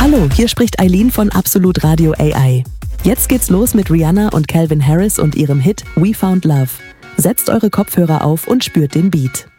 Hallo, hier spricht Eileen von Absolut Radio AI. Jetzt geht's los mit Rihanna und Calvin Harris und ihrem Hit We Found Love. Setzt eure Kopfhörer auf und spürt den Beat.